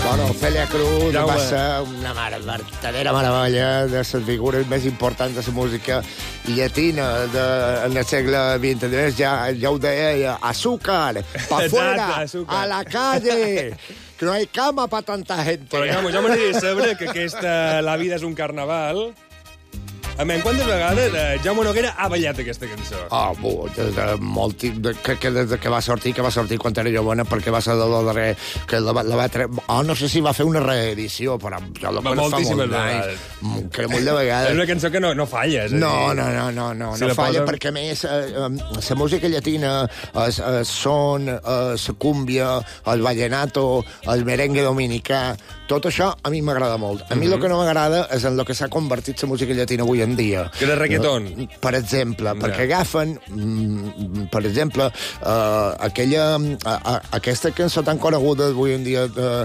Bueno, Celia Cruz Jaume. va ser una verdadera meravella de les figures més importants de la música llatina en el segle XX. A més, ja ho deia, azúcar, pa fuera, azúcar. a la calle, que no hay cama pa tanta gente. Però jo m'agradaria saber que aquesta La vida és un carnaval... Quantes vegades Jaume Noguera ha ballat aquesta cançó? Crec que des que va sortir quan era jovena, perquè va ser de lo darrer que la va treure... no sé si va fer una reedició, però jo la conec fa molt d'anys. Que molt de vegades. És una cançó que no falla, és a dir... No falla, perquè a més la música llatina, el son, la cúmbia, el vallenato, el merengue dominicà, tot això a mi m'agrada molt. A mi el que no m'agrada és en el que s'ha convertit la música llatina avui en dia. Que era reggaeton. Per exemple, perquè agafen, per exemple, aquesta cançó tan coneguda avui en dia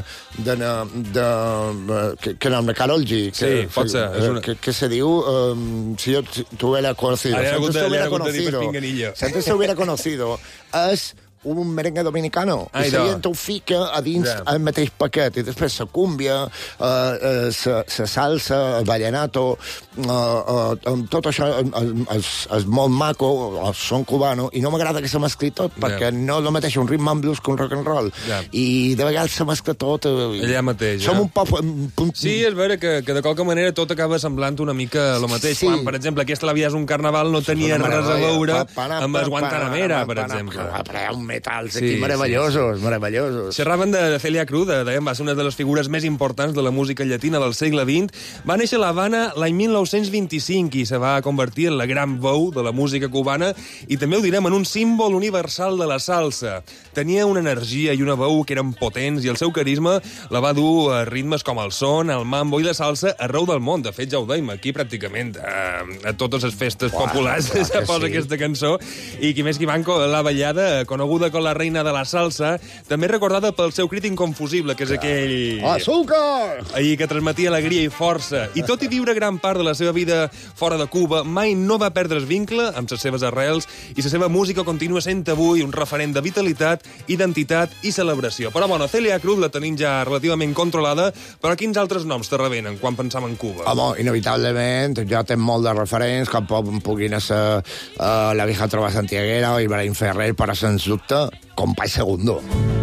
que nom de Karol G. Sí, pot ser. Que se diu si yo tuviera conocido. Si antes se hubiera conocido. És un merengue dominicano. I la gent ho fica a dins el mateix paquet. I després la cúmbia, la salsa, el vallenato, tot això és molt maco, són cubano, i no m'agrada que se mescli tot, perquè no és el mateix un ritme en blues que un rock and roll. I de vegades se mescla tot. Allà mateix. Som un poc... Sí, és vera que de qualque manera tot acaba semblant una mica el mateix. Quan, per exemple, aquesta La vida és un carnaval no tenia res a veure amb el Guantanamera, per exemple. Metals aquí meravellosos. Xerraven de Celia Cruz, dèiem, va ser una de les figures més importants de la música llatina del segle XX. Va néixer a l'Havana l'any 1925 i se va convertir en la gran veu de la música cubana i també ho direm, en un símbol universal de la salsa. Tenia una energia i una veu que eren potents i el seu carisma la va dur a ritmes com el son, el mambo i la salsa arreu del món. De fet, ja ho dèiem, aquí pràcticament a totes les festes populars se posa aquesta cançó i qui més qui manco la ballada coneguda con la reina de la salsa, també recordada pel seu crit inconfusible, que és aquell... Azúcar! Ahir que transmetia alegria i força. I tot i viure gran part de la seva vida fora de Cuba, mai no va perdre el vincle amb les seves arrels i la seva música continua sent avui un referent de vitalitat, identitat i celebració. Però, bueno, Celia Cruz la tenim ja relativament controlada, però quins altres noms te revenen quan pensam en Cuba? Home, inevitablement, jo tenc molt de referents, com puguin ser la vieja trova santiaguera o Ibrahim Ferrer, però sens dubte, Compay Segundo.